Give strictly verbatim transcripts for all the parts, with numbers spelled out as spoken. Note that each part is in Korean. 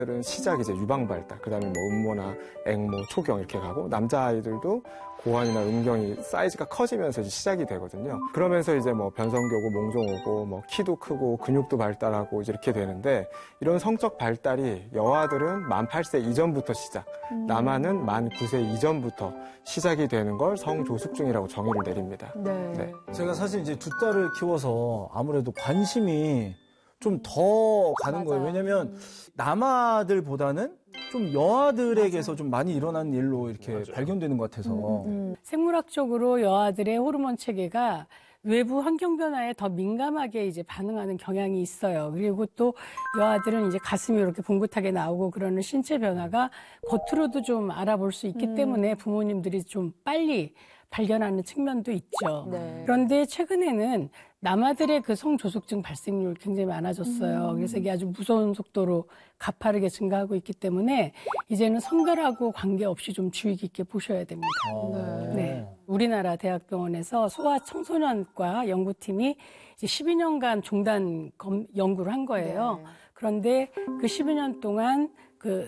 들은 시작 이제 유방 발달, 그다음에 뭐 음모나 앵모, 초경 이렇게 가고 남자아이들도 고환이나 음경이 사이즈가 커지면서 이제 시작이 되거든요. 그러면서 이제 뭐 변성기 오고 몽종 오고 뭐 키도 크고 근육도 발달하고 이제 이렇게 되는데 이런 성적 발달이 여아들은 만 팔 세 이전부터 시작, 음. 남아는 만 구 세 이전부터 시작이 되는 걸 성조숙증이라고 정의를 내립니다. 네. 네. 제가 사실 이제 두 딸을 키워서 아무래도 관심이 좀 더 가는 맞아요. 거예요. 왜냐면 남아들보다는 좀 여아들에게서 맞아요. 좀 많이 일어나는 일로 이렇게 맞아요. 발견되는 것 같아서. 음, 음. 생물학적으로 여아들의 호르몬 체계가 외부 환경 변화에 더 민감하게 이제 반응하는 경향이 있어요. 그리고 또 여아들은 이제 가슴이 이렇게 봉긋하게 나오고 그러는 신체 변화가 겉으로도 좀 알아볼 수 있기 음. 때문에 부모님들이 좀 빨리 발견하는 측면도 있죠. 네. 그런데 최근에는 남아들의 그 성조숙증 발생률 굉장히 많아졌어요. 음. 그래서 이게 아주 무서운 속도로 가파르게 증가하고 있기 때문에 이제는 성별하고 관계없이 좀 주의 깊게 보셔야 됩니다. 네. 네. 우리나라 대학병원에서 소아청소년과 연구팀이 이제 십이 년간 종단 검, 연구를 한 거예요. 네. 그런데 그 십이 년 동안 그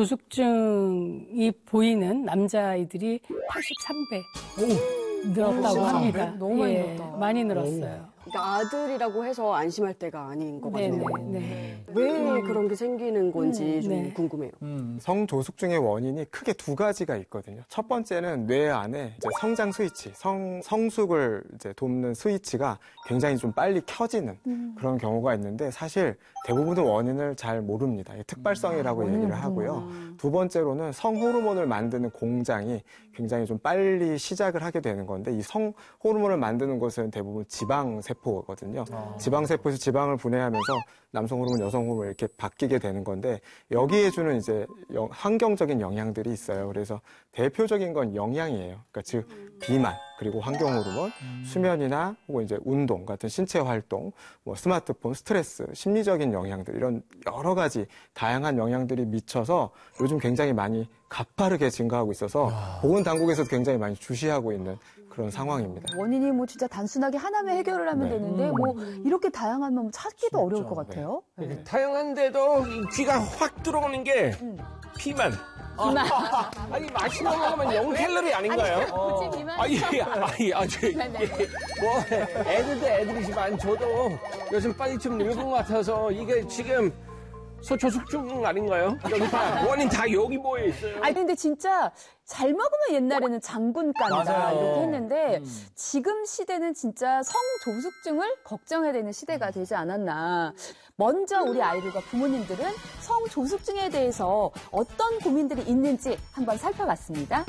성조숙증이 보이는 남자아이들이 팔십삼 배 오. 늘었다고 합니다. 너무 많이 예, 늘었다. 많이 늘었어요. 그러니까 아들이라고 해서 안심할 때가 아닌 것 같네요. 네, 네. 왜 음. 그런 게 생기는 건지 음, 좀 네. 궁금해요. 음, 성조숙증의 원인이 크게 두 가지가 있거든요. 첫 번째는 뇌 안에 이제 성장 스위치, 성, 성숙을 이제 돕는 스위치가 굉장히 좀 빨리 켜지는 음. 그런 경우가 있는데 사실 대부분의 원인을 잘 모릅니다. 특발성이라고 아, 얘기를 하고요. 음. 두 번째로는 성호르몬을 만드는 공장이 굉장히 좀 빨리 시작을 하게 되는 건데 이 성호르몬을 만드는 것은 대부분 지방세포거든요. 아. 지방세포에서 지방을 분해하면서 남성 호르몬, 여성 호르몬 이렇게 바뀌게 되는 건데 여기에 주는 이제 영, 환경적인 영향들이 있어요. 그래서 대표적인 건 영양이에요. 그러니까 즉 비만, 그리고 환경 호르몬, 음. 수면이나 혹은 이제 운동 같은 신체 활동, 뭐 스마트폰, 스트레스, 심리적인 영향들 이런 여러 가지 다양한 영향들이 미쳐서 요즘 굉장히 많이 가파르게 증가하고 있어서 야. 보건당국에서도 굉장히 많이 주시하고 있는 그런 상황입니다. 원인이 뭐 진짜 단순하게 하나만 해결을 하면 네. 되는데 음. 뭐 이렇게 다양하면 찾기도 진짜, 어려울 것 같아요. 네. 네. 다양한데도 귀가 확 들어오는 게 음. 비만. 비만. 아, 아니 맛있는 거 먹으면 영 칼로리 아닌가요? 아니, 굳이 비만. 아니, 아니, 아니, 뭐 애들도 애들이지만 저도 요즘 빨리 좀 늙은 것 같아서 이게 지금 소조숙증 아닌가요? 여기 다 원인 다 여기 모여 있어요. 아니 근데 진짜 잘 먹으면 옛날에는 장군 깐다 맞아요. 이렇게 했는데 음. 지금 시대는 진짜 성조숙증을 걱정해야 되는 시대가 되지 않았나. 먼저 우리 아이들과 부모님들은 성조숙증에 대해서 어떤 고민들이 있는지 한번 살펴봤습니다.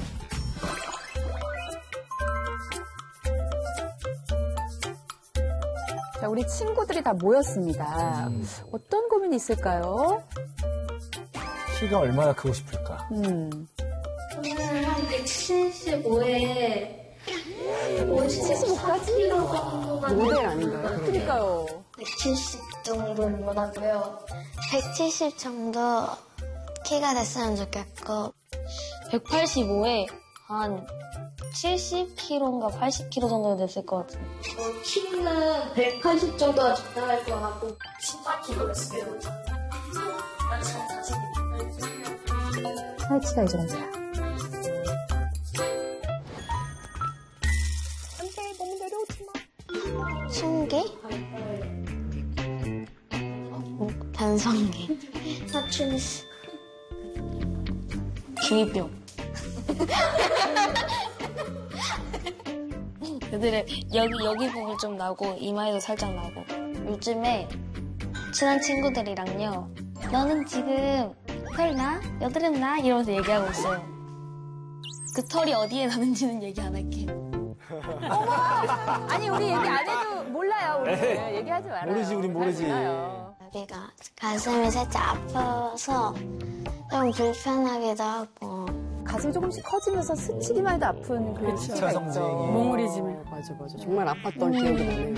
자, 우리 친구들이 다 모였습니다. 음. 어떤 고민이 있을까요? 키가 얼마나 크고 싶을까? 음. 저는 한 백칠십오에 백칠십오까지? 모델 아닌가요? 그러니까요. 백칠십 정도는 원하고요. 백칠십 정도 키가 됐으면 좋겠고 백팔십오에 한 칠십 킬로그램인가 팔십 킬로그램 정도 됐을 것 같아요. 저 키는 백팔십 정도가 적당할 것 같고 십팔 킬로그램 됐으면 키가 이 정도야. 안돼, 너무 내려오지 마. 신기? 변성기. 사춘기. 중이병. 그들의 여기 여기 부분 좀 나고 이마에도 살짝 나고. 요즘에 친한 친구들이랑요. 너는 지금 털 나? 여드름 나? 이러면서 얘기하고 있어요. 그 털이 어디에 나는지는 얘기 안 할게. 아니 우리 얘기 안 해도 몰라요. 우리 얘기하지 말아요. 모르지, 우린 모르지. 여기가 가슴이 살짝 아파서 좀 불편하기도 하고. 가슴이 조금씩 커지면서 스치기만 해도 아픈 그런 시기가 있죠. 몽우리즘을. 맞아, 맞아. 정말 아팠던 음. 기억이 나네요.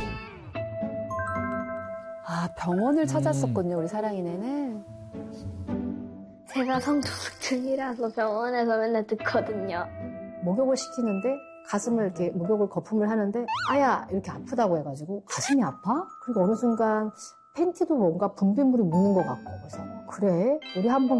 아, 병원을 찾았었군요, 우리 사랑이네는. 제가 성조숙증이라서 병원에서 맨날 듣거든요. 목욕을 시키는데 가슴을 이렇게 목욕을 거품을 하는데 아야 이렇게 아프다고 해가지고 가슴이 아파? 그리고 어느 순간 팬티도 뭔가 분비물이 묻는 것 같고 그래서 그래 우리 한번